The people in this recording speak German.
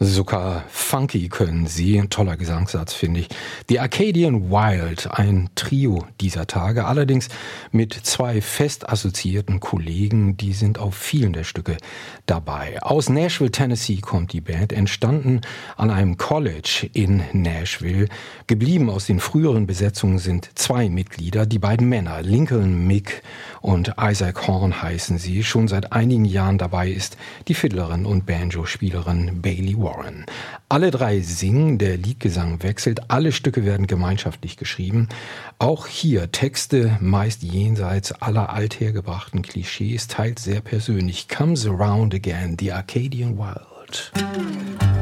Sogar funky können sie. Ein toller Gesangssatz, finde ich. The Arcadian Wild, ein Trio dieser Tage, allerdings mit zwei fest assoziierten Kollegen, die sind auf vielen der Stücke dabei. Aus Nashville, Tennessee kommt die Band, entstanden an einem College in Nashville. Geblieben aus den früheren Besetzungen sind zwei Mitglieder, die beiden Männer, Lincoln Mick und Isaac Horn heißen sie. Schon seit einigen Jahren dabei ist die Fiddlerin und Banjo-Spielerin Bailey Warren. Alle drei singen, der Liedgesang wechselt, alle Stücke werden gemeinschaftlich geschrieben. Auch hier Texte meist jenseits aller althergebrachten Klischees, teils sehr persönlich. Comes Around Again, The Arcadian Wild.